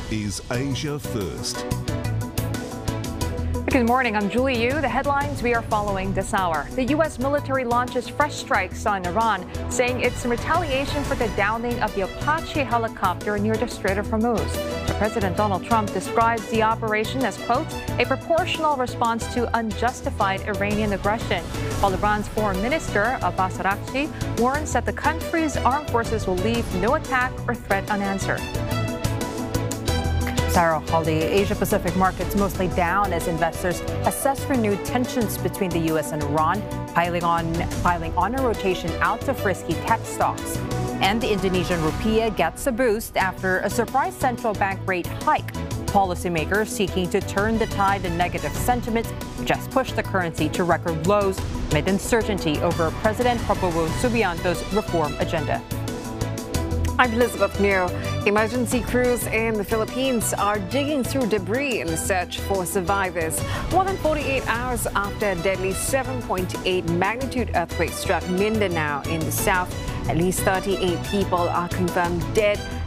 is Asia First. Good morning, I'm Julie Yu. The headlines we are following this hour. The U.S. military launches fresh strikes on Iran, saying it's in retaliation for the downing of the Apache helicopter near the Strait of Hormuz. President Donald Trump describes the operation as, quote, a proportional response to unjustified Iranian aggression, while Iran's foreign minister, Abbas Araghchi, warns that the country's armed forces will leave no attack or threat unanswered. Sarah Holly, Asia-Pacific markets mostly down as investors assess renewed tensions between the U.S. and Iran, piling on a rotation out of risky tech stocks. And the Indonesian rupiah gets a boost after a surprise central bank rate hike. Policymakers seeking to turn the tide in negative sentiment just pushed the currency to record lows amid uncertainty over President Prabowo Subianto's reform agenda. I'm Elizabeth New. Emergency crews in the Philippines are digging through debris in the search for survivors. More than 48 hours after a deadly 7.8 magnitude earthquake struck Mindanao in the south, at least 38 people are confirmed dead